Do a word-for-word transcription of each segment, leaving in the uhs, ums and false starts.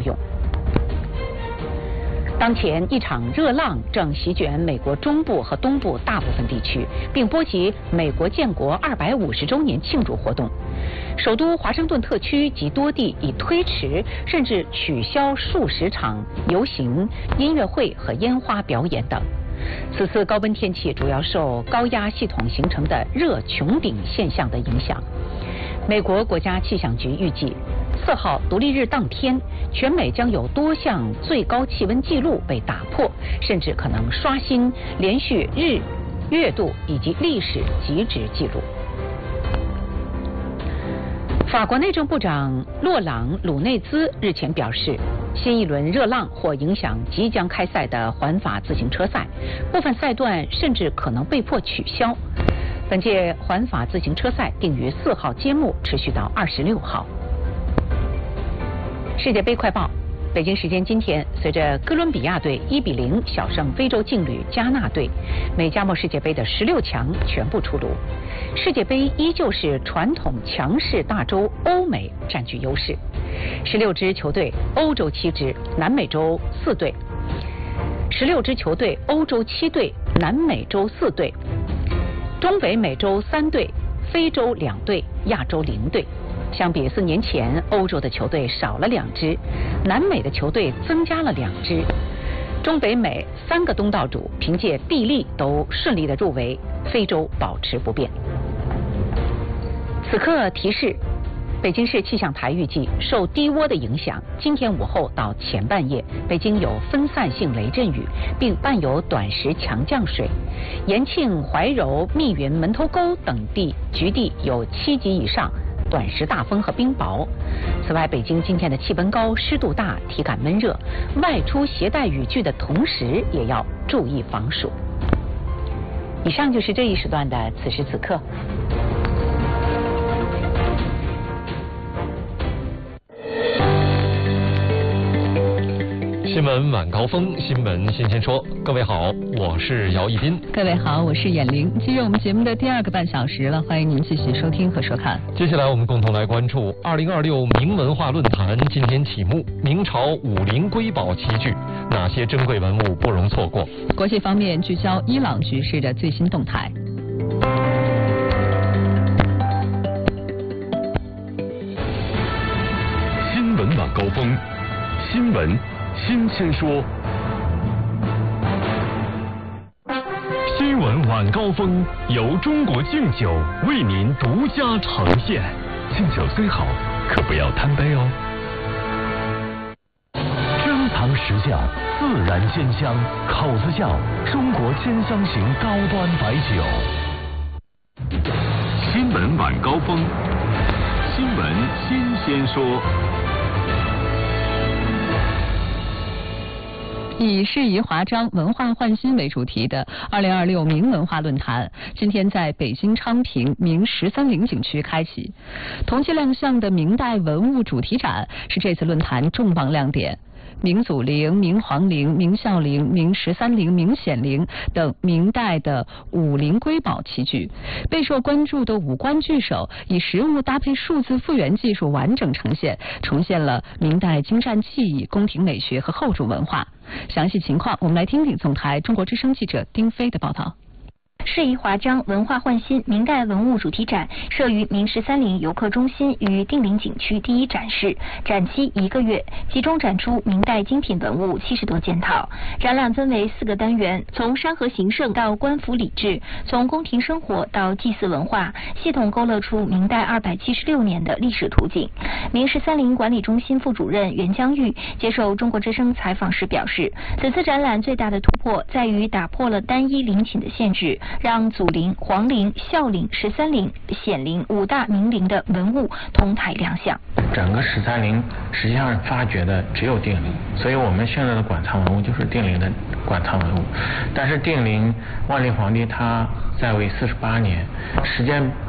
用。当前一场热浪正席卷美国中部和东部大部分地区，并波及美国建国二百五十周年庆祝活动。首都华盛顿特区及多地已推迟甚至取消数十场游行、音乐会和烟花表演等。此次高温天气主要受高压系统形成的热穹顶现象的影响。美国国家气象局预计，四号独立日当天，全美将有多项最高气温纪录被打破，甚至可能刷新连续日、月度以及历史极值纪录。法国内政部长洛朗·鲁内兹日前表示，新一轮热浪或影响即将开赛的环法自行车赛，部分赛段甚至可能被迫取消。本届环法自行车赛定于四号揭幕，持续到二十六号。世界杯快报：北京时间今天，随着哥伦比亚队一比零小胜非洲劲旅加纳队，美加墨世界杯的十六强全部出炉。世界杯依旧是传统强势大洲欧美占据优势，十六支球队，欧洲七支，南美洲四队；十六支球队，欧洲七队，南美洲四队，中北美洲三队，非洲两队，亚洲零队。相比四年前，欧洲的球队少了两支，南美的球队增加了两支。中北美三个东道主凭借地利都顺利的入围，非洲保持不变。此刻提示，北京市气象台预计，受低涡的影响，今天午后到前半夜，北京有分散性雷阵雨，并伴有短时强降水。延庆、怀柔、密云、门头沟等地局地有七级以上短时大风和冰雹。此外，北京今天的气温高、湿度大、体感闷热，外出携带雨具的同时也要注意防暑。以上就是这一时段的此时此刻。 新闻晚高峰，新闻新鲜说。各位好，我是姚一斌。 各位好，我是闫玲。进入我们节目的第二个半小时了，欢迎您继续收听和收看。 接下来我们共同来关注二零二六明文化论坛今天启幕，明朝武陵瑰宝齐聚，哪些珍贵文物不容错过？ 国际方面聚焦伊朗局势的最新动态。 新闻晚高峰，新闻新鲜说。新闻晚高峰由中国敬酒为您独家呈现。敬酒虽好，可不要贪杯哦。珍藏石窖，自然鲜香，口子窖，中国鲜香型高端白酒。新闻晚高峰，新闻新鲜说。 以适宜华章、文化焕新为主题的二零二六明文化论坛，今天在北京昌平明十三陵景区开启。同期亮相的明代文物主题展是这次论坛重磅亮点。明祖陵、明皇陵、明孝陵、明十三陵、明显陵等明代的武陵瑰宝齐聚，备受关注的五官聚首以实物搭配数字复原技术完整呈现，重现了明代精湛技艺、宫廷美学和后主文化。详细情况，我们来听听总台中国之声记者丁飞的报道。 适宜华章文化焕新明代文物主题展设于明十三陵游客中心与定陵景区第一展示，展期一个月，集中展出明代精品文物七十多件套。展览分为四个单元，从山河形胜到官府礼制，从宫廷生活到祭祀文化，系统勾勒出明代二百七十六年的历史图景。明十三陵管理中心副主任袁江玉接受中国之声采访时表示，此次展览最大的突破在于打破了单一陵寝的限制，让祖陵、皇陵、孝陵、十三陵、显陵五大明陵的文物同台亮相。 整个十三陵实际上发掘的只有定陵，所以我们现在的馆藏文物就是定陵的馆藏文物。但是定陵万历皇帝他在位四十八年，时间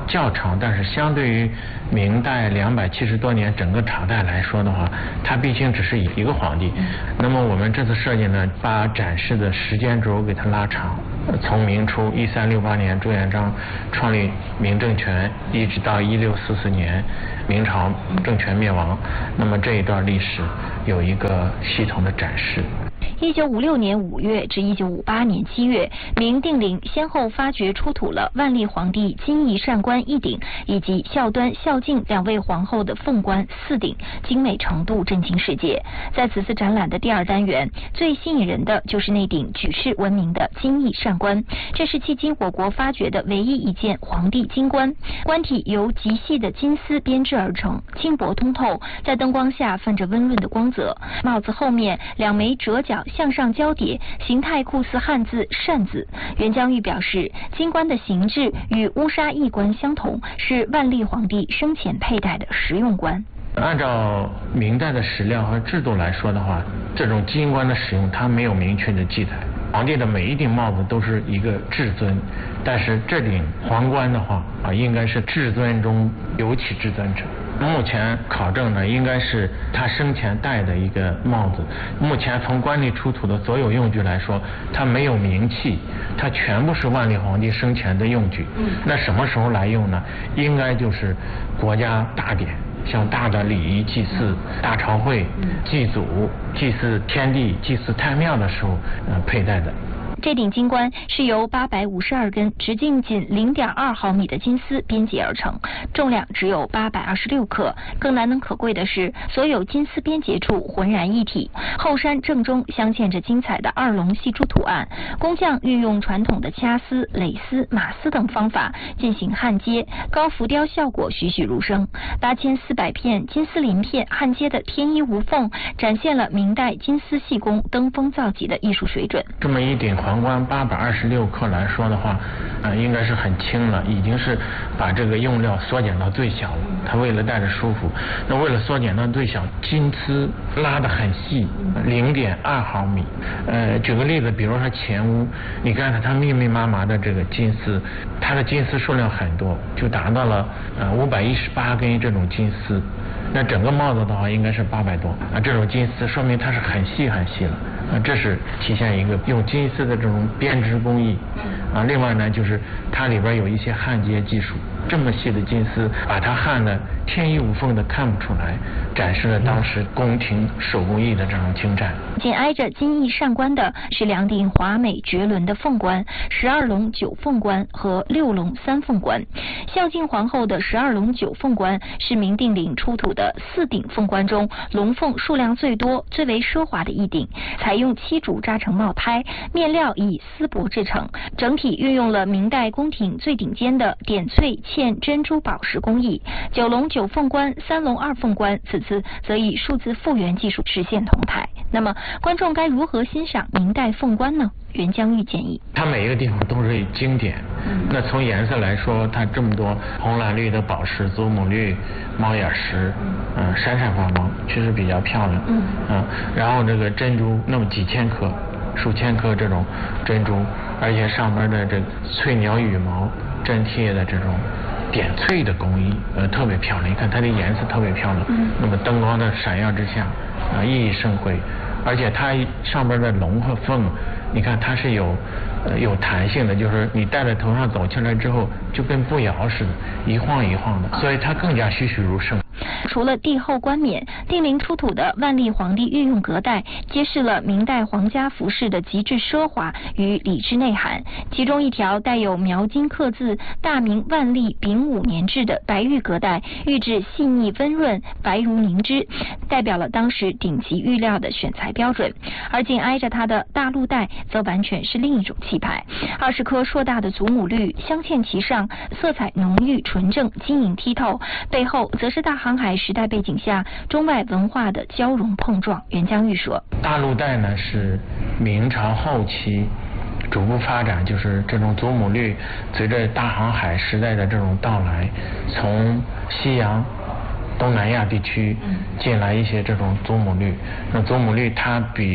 较长，但是相对于明代两百七十多年整个朝代来说的话，它毕竟只是一个皇帝。那么我们这次设计呢，把展示的时间轴给它拉长，从明初一三六八年朱元璋创立明政权，一直到一六四四年明朝政权灭亡，那么这一段历史有一个系统的展示。 一九五六年五月至一九五八年七月，明定陵先后发掘出土了万历皇帝金翼扇冠一顶以及孝端、孝敬两位皇后的凤冠四顶，精美程度震惊世界。在此次展览的第二单元，最吸引人的就是那顶举世闻名的金翼扇冠，这是迄今我国发掘的唯一一件皇帝金冠。冠体由极细的金丝编织而成，轻薄通透，在灯光下泛着温润的光泽。帽子后面两枚折角向上交叠，形态酷似汉字扇字。袁江玉表示，金冠的形制与乌纱翼冠相同，是万历皇帝生前佩戴的实用冠。 按照明代的史料和制度来说的话，这种金冠的使用它没有明确的记载。皇帝的每一顶帽子都是一个至尊，但是这顶皇冠的话啊，应该是至尊中尤其至尊者。目前考证呢，应该是他生前戴的一个帽子。目前从官吏出土的所有用具来说，它没有名器，它全部是万历皇帝生前的用具。那什么时候来用呢？应该就是国家大典，像大的礼仪祭祀、大朝会、祭祖、祭祀天地、祭祀太庙的时候，呃，佩戴的。 这顶金冠是由八百五十二根直径仅零点二毫米的金丝编结而成，重量只有八百二十六克。更难能可贵的是，所有金丝编结处浑然一体，后衫正中镶嵌着精彩的二龙戏珠图案。工匠运用传统的掐丝、蕾丝、马丝等方法进行焊接，高浮雕效果栩栩如生。八千四百片金丝鳞片焊接的天衣无缝，展现了明代金丝细工登峰造极的艺术水准。 这么一顶皇冠八百二十六克来说的话，呃，应该是很轻了，已经是把这个用料缩减到最小了。它为了戴着舒服，那为了缩减到最小，金丝拉得很细，零点二毫米。呃，举个例子，比如说前屋，你看它它密密麻麻的这个金丝，它的金丝数量很多，就达到了呃五百一十八根这种金丝。那整个帽子的话应该是八百多啊，这种金丝说明它是很细很细了啊，这是体现一个用金丝的这种编织工艺啊。另外呢，就是它里边有一些焊接技术，这么细的金丝把它焊的天衣无缝的看不出来，展示了当时宫廷手工艺的这种精湛。 紧挨着金翼扇冠的是两顶华美绝伦的凤冠，十二龙九凤冠和六龙三凤冠。孝敬皇后的十二龙九凤冠是明定陵出土的四顶凤冠中龙凤数量最多、最为奢华的一顶，采用漆竹扎成帽胎，面料以丝帛制成，整体运用了明代宫廷最顶尖的点翠嵌珍珠宝石工艺。九龙九凤冠、三龙二凤冠，此次则以数字复原技术实现同台。那么观众该如何欣赏明代凤冠呢？袁江玉建议， 它每一个地方都是经典。那从颜色来说，它这么多红蓝绿的宝石、祖母绿、猫眼石，嗯、呃，闪闪发光，确实比较漂亮。嗯，啊，然后这个珍珠那么几千颗、数千颗这种珍珠，而且上面的这个翠鸟羽毛粘贴的这种点翠的工艺，呃，特别漂亮。你看它的颜色特别漂亮。嗯，那么灯光的闪耀之下，啊、呃，熠熠生辉。而且它上边的龙和凤，你看它是有呃有弹性的，就是你戴在头上走起来之后，就跟步摇似的，一晃一晃的，所以它更加栩栩如生。 除了帝后冠冕，定陵出土的万历皇帝御用隔带，揭示了明代皇家服饰的极致奢华与礼制内涵。其中一条带有描金刻字“大明万历丙午年制”的白玉隔带，玉质细腻温润，白如凝脂，代表了当时顶级玉料的选材标准。而紧挨着它的大鹿带，则完全是另一种气派。二十颗硕大的祖母绿镶嵌其上，色彩浓郁纯正，晶莹剔透。背后则是大航海时代背景下中外文化的交融碰撞。袁江玉说， 大鹿带呢是明朝后期逐步发展，就是这种祖母绿随着大航海时代的这种到来，从西洋东南亚地区进来一些这种祖母绿。那祖母绿它比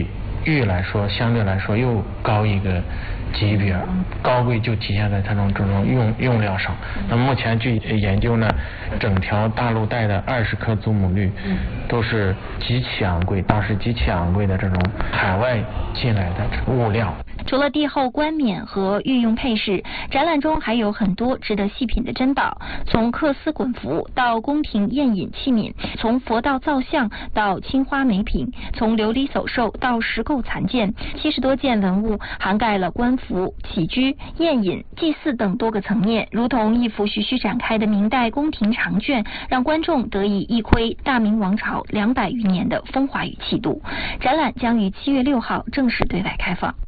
玉来说，相对来说又高一个级别，高贵就体现在它这种这种用用料上。那目前据研究呢，整条大陆带的二十克祖母绿，都是极其昂贵，当时极其昂贵的这种海外进来的物料。 除了帝后冠冕和御用配饰，展览中还有很多值得细品的珍宝，从缂丝滚服到宫廷宴饮器皿，从佛道造像到青花美品，从琉璃走兽到石构残件，七十多件文物涵盖了官服、起居、宴饮、祭祀等多个层面，如同一幅徐徐展开的明代宫廷长卷，让观众得以一窥大明王朝两百余年的风华与气度。展览将于七月六号正式对外开放。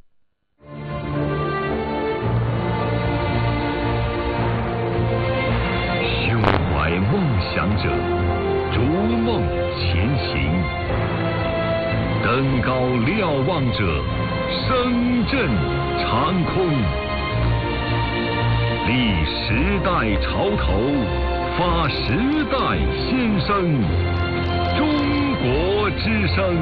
胸怀梦想者，逐梦前行；登高瞭望者，声震长空。立时代潮头，发时代先声。中国之声。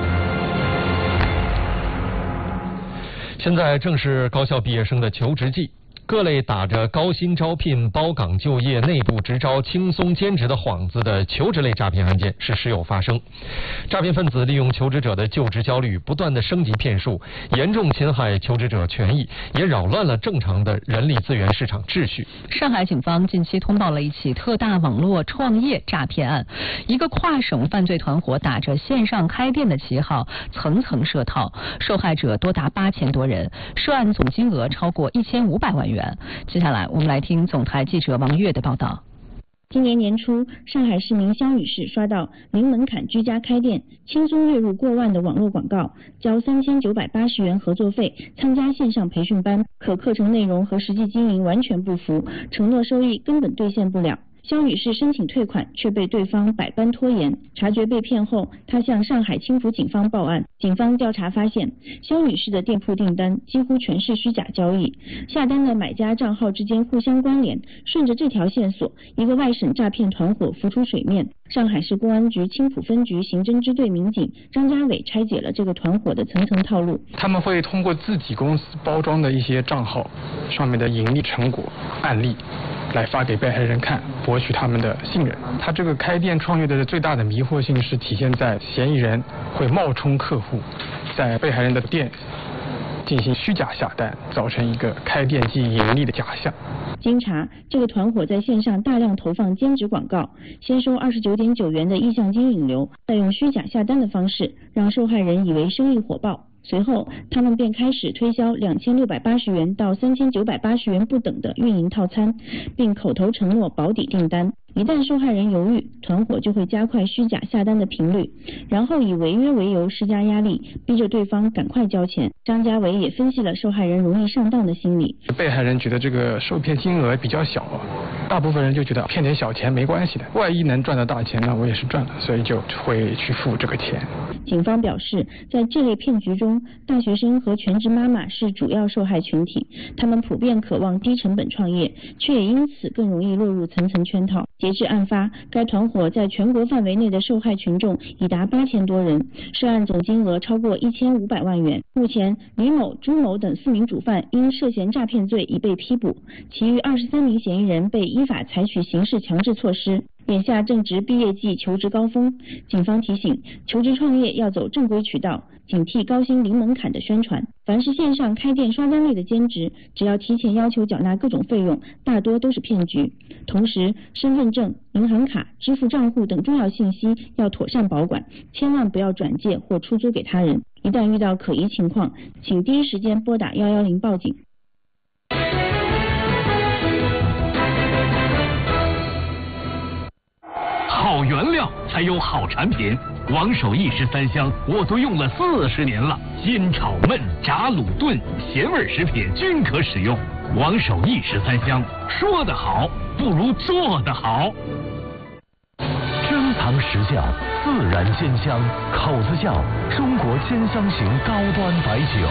现在正是高校毕业生的求职季。各类打着高薪招聘、包岗就业、内部直招、轻松兼职的幌子的求职类诈骗案件是时有发生。诈骗分子利用求职者的就职焦虑，不断的升级骗术，严重侵害求职者权益，也扰乱了正常的人力资源市场秩序。 上海警方近期通报了一起特大网络创业诈骗案，一个跨省犯罪团伙打着线上开店的旗号，层层设套，受害者多达八千多人，涉案总金额超过一千五百万元。接下来我们来听总台记者王悦的报道。 今年年初，上海市民肖女士刷到零门槛居家开店，轻松月入过万的网络广告，交三千九百八十元合作费，参加线上培训班，可课程内容和实际经营完全不符，承诺收益根本兑现不了。肖女士申请退款，却被对方百般拖延。察觉被骗后，她向上海青浦警方报案。警方调查发现，肖女士的店铺订单几乎全是虚假交易，下单的买家账号之间互相关联。顺着这条线索，一个外省诈骗团伙浮出水面。上海市公安局青浦分局刑侦支队民警张家伟拆解了这个团伙的层层套路。 他们会通过自己公司包装的一些账号上面的盈利成果案例来发给被害人看，博取他们的信任。他这个开店创业的最大的迷惑性是体现在嫌疑人会冒充客户，在被害人的店进行虚假下单，造成一个开店即盈利的假象。 经查，这个团伙在线上大量投放兼职广告，先收二十九点九元的意向金引流，再用虚假下单的方式让受害人以为生意火爆。随后，他们便开始推销两千六百八十元到三千九百八十元不等的运营套餐，并口头承诺保底订单。一旦受害人犹豫，团伙就会加快虚假下单的频率，然后以违约为由施加压力，逼着对方赶快交钱。张家伟也分析了受害人容易上当的心理。 被害人觉得这个受骗金额比较小，大部分人就觉得骗点小钱没关系的，万一能赚到大钱，那我也是赚了，所以就会去付这个钱。 警方表示，在这类骗局中，大学生和全职妈妈是主要受害群体，他们普遍渴望低成本创业，却也因此更容易落入层层圈套。截至案发，该团伙在全国范围内的受害群众已达八千多人，涉案总金额超过一千五百万元。目前，李某、朱某等四名主犯因涉嫌诈骗罪已被批捕，其余二十三名嫌疑人被依法采取刑事强制措施。眼下正值毕业季求职高峰，警方提醒，求职创业要走正规渠道，警惕高薪零门槛的宣传。凡是线上开店刷单类的兼职，只要提前要求缴纳各种费用，大多都是骗局。同时，身份证、银行卡、支付账户等重要信息要妥善保管，千万不要转借或出租给他人。一旦遇到可疑情况，请第一时间拨打一一零报警。 好原料才有好产品，王守义十三香我都用了四十年了，煎炒焖炸卤炖咸味食品均可使用。王守义十三香，说得好不如做得好。珍藏实窖，自然鲜香，口子窖，中国鲜香型高端白酒。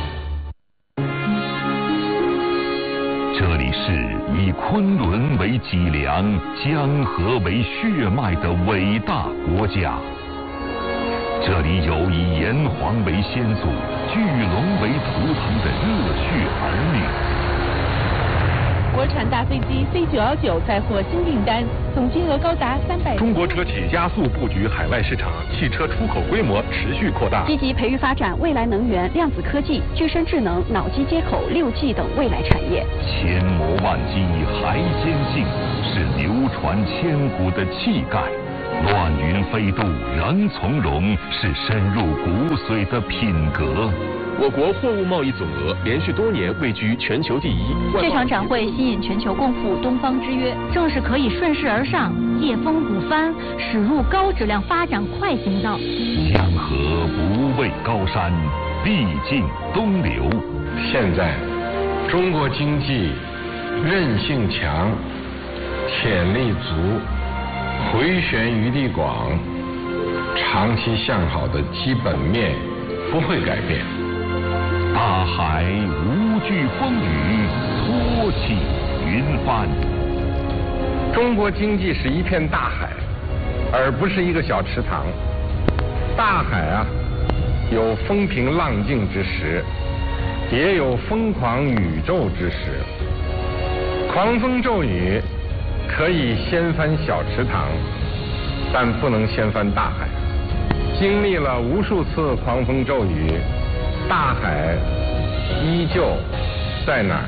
这里是以昆仑为脊梁、江河为血脉的伟大国家。 这里有以炎黄为先祖、巨龙为图腾的热血儿女。 国产大飞机 C 九一九载获新订单，总金额高达三百。 中国车企加速布局海外市场，汽车出口规模持续扩大。 积极培育发展未来能源、量子科技、具身智能、脑机接口、六 G 等未来产业。 千磨万击还坚信，是流传千古的气概。乱云飞渡仍从容，是深入骨髓的品格。 我国货物贸易总额连续多年位居全球第一。 这场展会吸引全球共赴东方之约，正是可以顺势而上、借风鼓帆，驶入高质量发展快行道。 江河不畏高山，必尽东流。 现在，中国经济韧性强，潜力足，回旋余地广，长期向好的基本面不会改变。 大海无惧风雨，托起云帆。 中国经济是一片大海，而不是一个小池塘。大海啊，有风平浪静之时，也有疯狂宇宙之时。狂风骤雨可以掀翻小池塘，但不能掀翻大海。经历了无数次狂风骤雨，大海依旧在哪儿？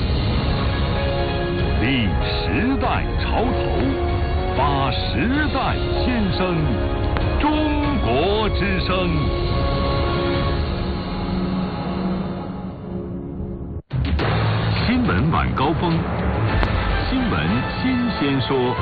立时代潮头，发时代先声，中国之声。新闻晚高峰，新闻新鲜说。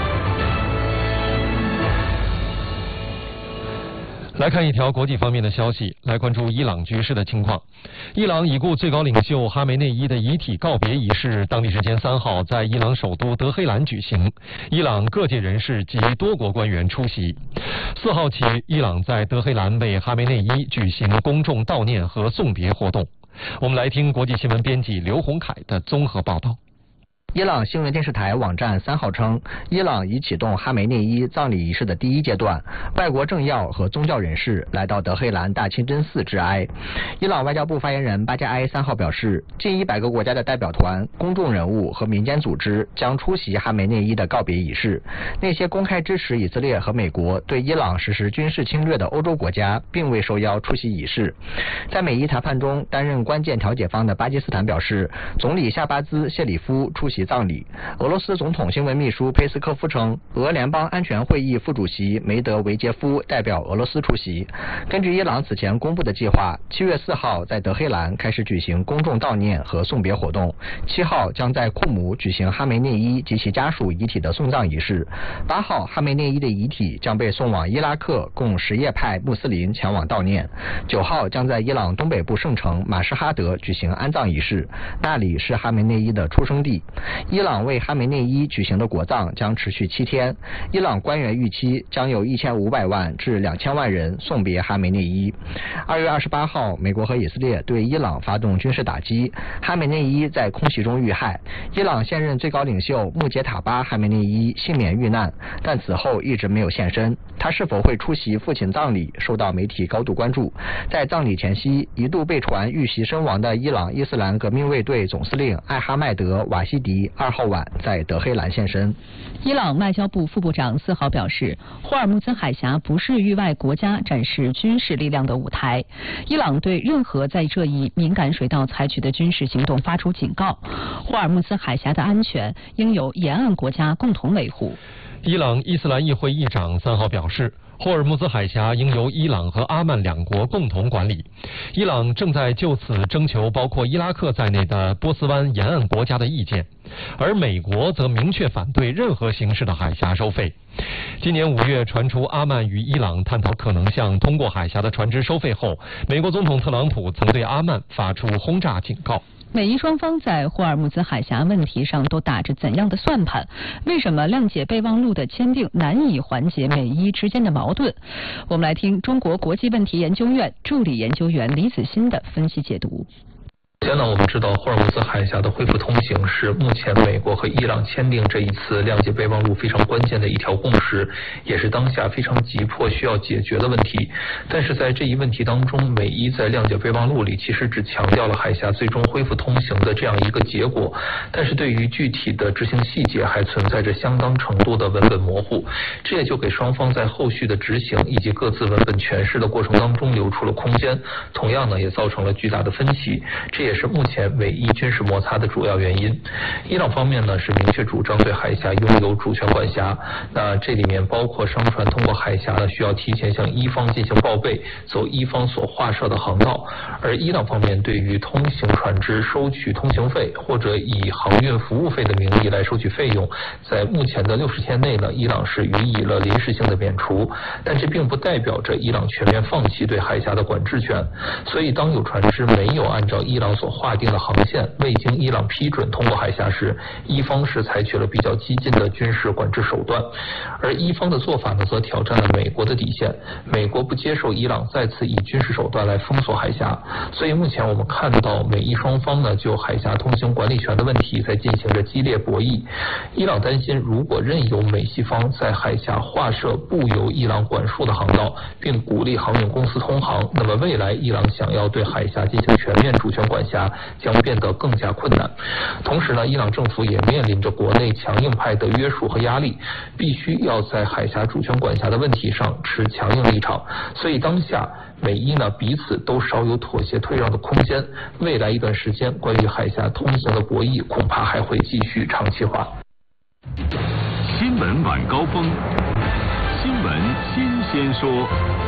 来看一条国际方面的消息，来关注伊朗局势的情况。伊朗已故最高领袖哈梅内伊的遗体告别仪式，当地时间三号在伊朗首都德黑兰举行，伊朗各界人士及多国官员出席。四号起，伊朗在德黑兰为哈梅内伊举行公众悼念和送别活动。我们来听国际新闻编辑刘洪凯的综合报道。 伊朗新闻电视台网站三号称，伊朗已启动哈梅内伊葬礼仪式的第一阶段，外国政要和宗教人士来到德黑兰大清真寺致哀。伊朗外交部发言人巴加埃三号表示，近一百个国家的代表团、公众人物和民间组织将出席哈梅内伊的告别仪式。那些公开支持以色列和美国对伊朗实施军事侵略的欧洲国家并未受邀出席仪式。在美伊谈判中担任关键调解方的巴基斯坦表示，总理夏巴兹谢里夫出席葬礼。俄罗斯总统新闻秘书佩斯科夫称，俄联邦安全会议副主席梅德韦杰夫代表俄罗斯出席。根据伊朗此前公布的计划，七月四号在德黑兰开始举行公众悼念和送别活动，七号将在库姆举行哈梅内伊及其家属遗体的送葬仪式，八号哈梅内伊的遗体将被送往伊拉克，供什叶派穆斯林前往悼念，九号将在伊朗东北部圣城马什哈德举行安葬仪式，那里是哈梅内伊的出生地。伊朗为哈梅内伊举行的国葬将持续七天，伊朗官员预期将有一千五百万至两千万人送别哈梅内伊。二月二十八号，美国和以色列对伊朗发动军事打击，哈梅内伊在空袭中遇害。伊朗现任最高领袖穆杰塔巴哈梅内伊幸免遇难，但此后一直没有现身。他是否会出席父亲葬礼，受到媒体高度关注。在葬礼前夕，一度被传遇袭身亡的伊朗伊斯兰革命卫队总司令艾哈迈德·瓦西迪二号晚在德黑兰现身。 伊朗外交部副部长四号表示，霍尔木兹海峡不是域外国家展示军事力量的舞台。伊朗对任何在这一敏感水道采取的军事行动发出警告。霍尔木兹海峡的安全应由沿岸国家共同维护。 伊朗伊斯兰议会议长三号表示，霍尔木兹海峡应由伊朗和阿曼两国共同管理。伊朗正在就此征求包括伊拉克在内的波斯湾沿岸国家的意见，而美国则明确反对任何形式的海峡收费。今年五月传出阿曼与伊朗探讨可能向通过海峡的船只收费后，美国总统特朗普曾对阿曼发出轰炸警告。 美伊双方在霍尔木兹海峡问题上都打着怎样的算盘？为什么谅解备忘录的签订难以缓解美伊之间的矛盾？我们来听中国国际问题研究院助理研究员李子欣的分析解读。 首先呢，我们知道霍尔木兹海峡的恢复通行是目前美国和伊朗签订这一次谅解备忘录非常关键的一条共识，也是当下非常急迫需要解决的问题。但是在这一问题当中，美伊在谅解备忘录里其实只强调了海峡最终恢复通行的这样一个结果，但是对于具体的执行细节还存在着相当程度的文本模糊，这也就给双方在后续的执行以及各自文本诠释的过程当中留出了空间，同样呢也造成了巨大的分歧，这也是目前美伊军事摩擦的主要原因。伊朗方面呢是明确主张对海峡拥有主权管辖，那这里面包括商船通过海峡呢需要提前向伊方进行报备，走伊方所划设的航道，而伊朗方面对于通行船只收取通行费或者以航运服务费的名义来收取费用，在目前的六十天内呢，伊朗是予以了临时性的免除，但这并不代表着伊朗全面放弃对海峡的管制权。所以当有船只没有按照伊朗所划定的航线，未经伊朗批准通过海峡时，伊方是采取了比较激进的军事管制手段，而伊方的做法呢，则挑战了美国的底线。美国不接受伊朗再次以军事手段来封锁海峡，所以目前我们看到美伊双方呢，就海峡通行管理权的问题在进行着激烈博弈。伊朗担心，如果任由美西方在海峡划设不由伊朗管束的航道，并鼓励航运公司通航，那么未来伊朗想要对海峡进行全面主权管辖将变得更加困难。同时呢，伊朗政府也面临着国内强硬派的约束和压力，必须要在海峡主权管辖的问题上持强硬立场。所以当下美伊呢彼此都少有妥协退让的空间，未来一段时间关于海峡通行的博弈恐怕还会继续长期化。 新闻晚高峰，新闻新鲜说。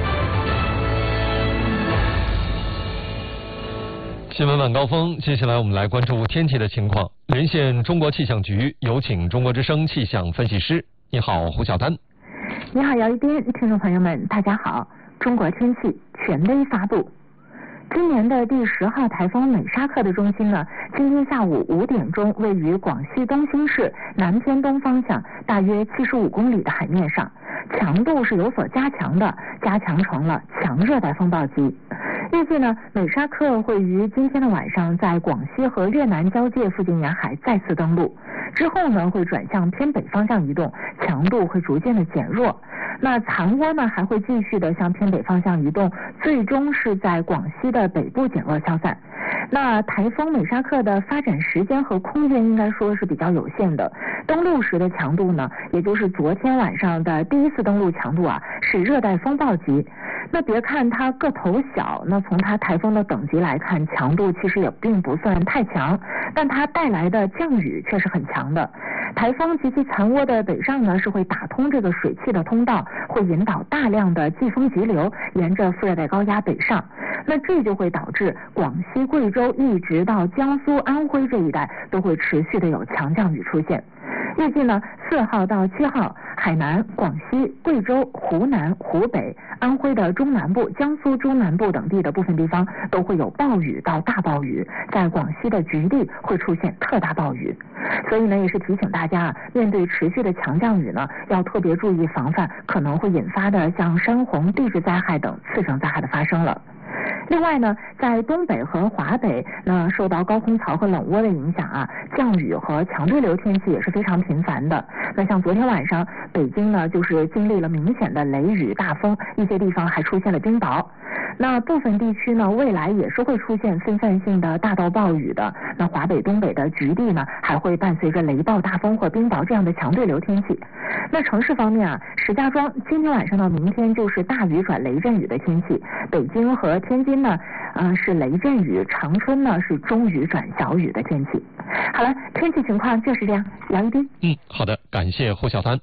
新闻晚高峰，接下来我们来关注天气的情况。连线中国气象局，有请中国之声气象分析师。你好，胡晓丹。 你好，姚一斌，听众朋友们，大家好。中国天气权威发布。今年的第十号台风美沙克的中心呢，今天下午五点钟位于广西东兴市南偏东方向大约七十五公里的海面上，强度是有所加强的，加强成了强热带风暴级。预计呢，美沙克会于今天的晚上在广西和越南交界附近沿海再次登陆，之后呢会转向偏北方向移动，强度会逐渐的减弱。那残涡呢还会继续的向偏北方向移动，最终是在广西的北部减弱消散。那台风美沙克的发展时间和空间应该说是比较有限的，登陆时的强度呢，也就是昨天晚上的第一次登陆强度啊，是热带风暴级。那别看它个头小，那从它台风的等级来看，强度其实也并不算太强，但它带来的降雨却是很强的。台风及其残涡的北上呢，是会打通这个水汽的通道，会引导大量的季风急流沿着副热带高压北上，那这就会导致广西、贵州一直到江苏、安徽这一带都会持续的有强降雨出现。预计呢，四号到七号，海南、广西、贵州、湖南、湖北、安徽的中南部、江苏中南部等地的部分地方都会有暴雨到大暴雨，在广西的局地会出现特大暴雨。所以呢，也是提醒大家，面对持续的强降雨呢，要特别注意防范可能会引发的像山洪、地质灾害等次生灾害的发生了。另外呢，在东北和华北，那受到高空槽和冷涡的影响啊，降雨和强对流天气也是非常频繁的。那像昨天晚上，北京呢就是经历了明显的雷雨大风，一些地方还出现了冰雹。那部分地区呢，未来也是会出现分散性的大到暴雨的。那华北、东北的局地呢，还会伴随着雷暴、大风或冰雹这样的强对流天气。那城市方面啊，石家庄今天晚上到明天就是大雨转雷阵雨的天气，北京和天津呢，呃是雷阵雨，长春呢是中雨转小雨的天气。好了，天气情况就是这样。杨一斌。 嗯，好的，感谢胡晓丹。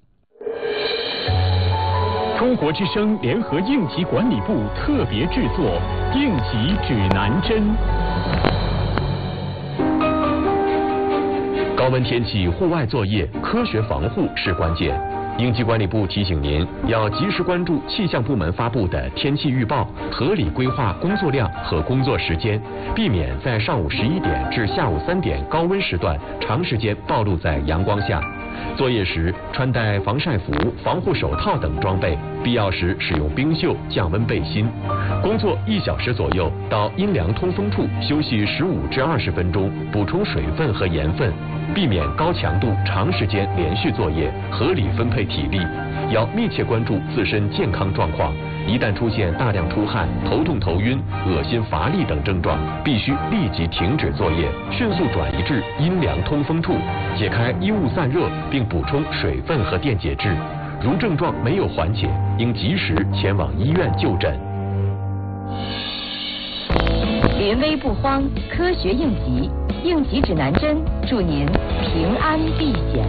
中国之声联合应急管理部特别制作应急指南针。高温天气户外作业，科学防护是关键。应急管理部提醒您，要及时关注气象部门发布的天气预报，合理规划工作量和工作时间，避免在上午十一点至下午三点高温时段长时间暴露在阳光下。作业时穿戴防晒服、防护手套等装备，必要时使用冰袖降温背心。 工作一小时左右，到阴凉通风处休息十五至二十分钟，补充水分和盐分，避免高强度长时间连续作业，合理分配体力。要密切关注自身健康状况，一旦出现大量出汗、头痛头晕、恶心乏力等症状，必须立即停止作业，迅速转移至阴凉通风处，解开衣物散热，并补充水分和电解质。如症状没有缓解，应及时前往医院就诊。 临危不慌，科学应急，应急指南针，祝您平安避险。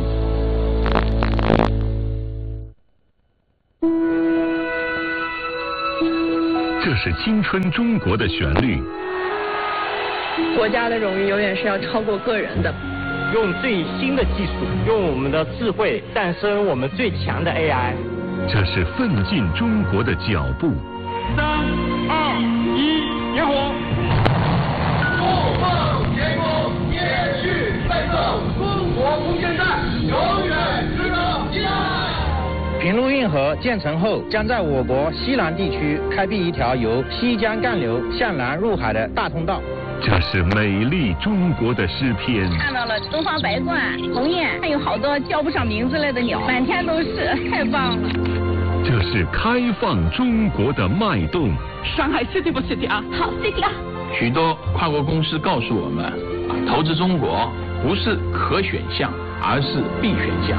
这是青春中国的旋律。 国家的荣誉永远是要超过个人的。 用最新的技术，用我们的智慧诞生我们最强的 A I。 这是奋进中国的脚步。 三二一，点火！怒放天空，延续奋斗，中国无限大，永远值得期待。 平陆运河建成后，将在我国西南地区开辟一条由西江干流向南入海的大通道。 这是美丽中国的诗篇。 看到了东方白鹳、鸿雁，还有好多叫不上名字来的鸟，满天都是，太棒了。 这是开放中国的脉动。 上海 City 不 City 啊？ 好 City 啊！ 许多跨国公司告诉我们，投资中国不是可选项，而是必选项。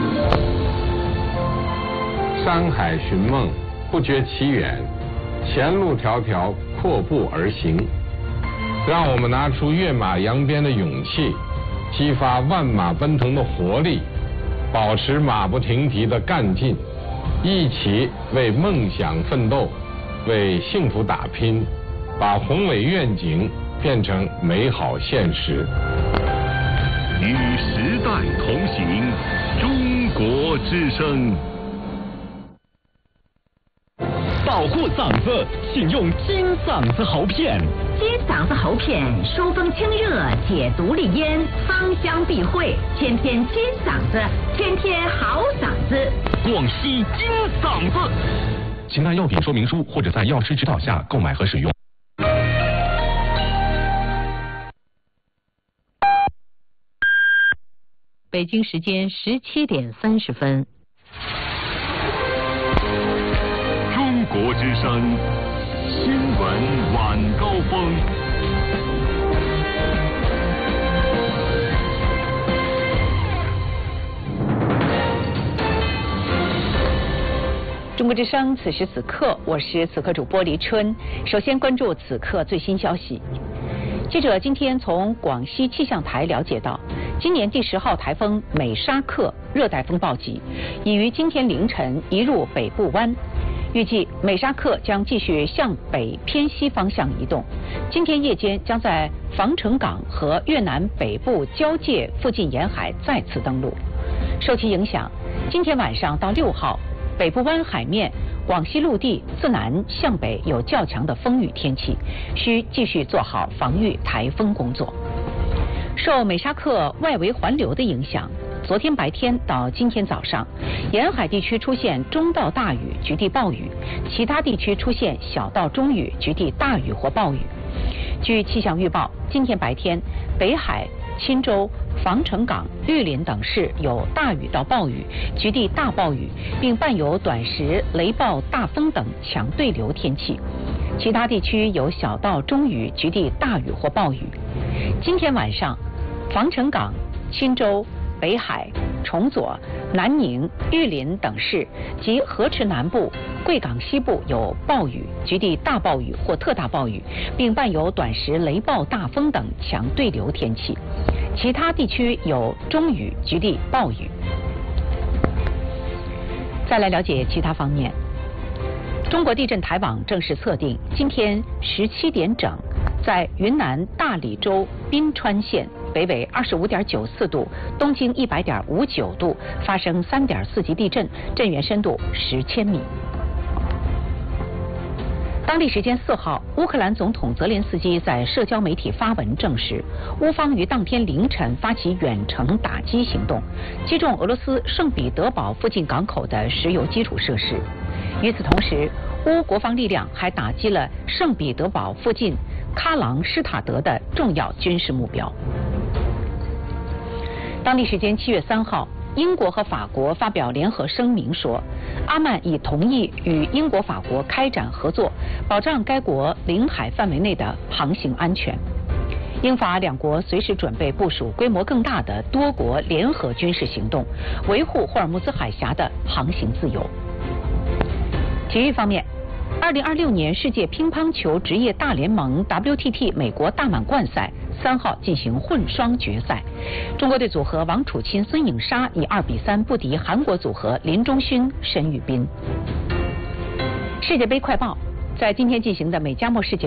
山海寻梦，不觉其远，前路迢迢，阔步而行。让我们拿出跃马扬鞭的勇气，激发万马奔腾的活力，保持马不停蹄的干劲，一起为梦想奋斗，为幸福打拼，把宏伟愿景变成美好现实。 与时代同行，中国之声。 保护嗓子，请用金嗓子喉片。 金嗓子喉片收风清热，解毒利咽，芳香避秽，天天金嗓子，天天好嗓子。 广西金嗓子。 请看药品说明书或者在药师指导下购买和使用。 北京时间十七点三十分。 中国之声新闻晚高峰。 中国之声，此时此刻，我是此刻主播黎春。首先关注此刻最新消息。记者今天从广西气象台了解到，今年第十号台风美沙克热带风暴级已于今天凌晨移入北部湾。预计美沙克将继续向北偏西方向移动，今天夜间将在防城港和越南北部交界附近沿海再次登陆。受其影响，今天晚上到六号，北部湾海面、广西陆地自南向北有较强的风雨天气，需继续做好防御台风工作。受美沙克外围环流的影响，昨天白天到今天早上，沿海地区出现中到大雨，局地暴雨；其他地区出现小到中雨，局地大雨或暴雨。据气象预报，今天白天，北海、钦州、防城港、玉林等市有大雨到暴雨，局地大暴雨，并伴有短时雷暴、大风等强对流天气。其他地区有小到中雨，局地大雨或暴雨。今天晚上，防城港、钦州、北海、崇左、南宁、玉林等市及河池南部、贵港西部有暴雨，局地大暴雨或特大暴雨，并伴有短时雷暴、大风等强对流天气。其他地区有中雨，局地暴雨。再来了解其他方面。中国地震台网正式测定，今天十七点整，在云南大理州宾川县北纬二十五点九四度，东经一百点五九度，发生三点四级地震，震源深度十千米。当地时间四号，乌克兰总统泽连斯基在社交媒体发文证实，乌方于当天凌晨发起远程打击行动，击中俄罗斯圣彼得堡附近港口的石油基础设施。与此同时， 乌国防力量还打击了圣彼得堡附近喀朗施塔德的重要军事目标。当地时间七月三号，英国和法国发表联合声明说，阿曼已同意与英国、法国开展合作，保障该国领海范围内的航行安全。英法两国随时准备部署规模更大的多国联合军事行动，维护霍尔木兹海峡的航行自由。体育方面，二零二六年世界乒乓球职业大联盟 W T T 美国大满贯赛三号进行混双决赛，中国队组合王楚钦、孙颖莎以二比三不敌韩国组合林中勋、申玉斌。世界杯快报，在今天进行的美加墨世界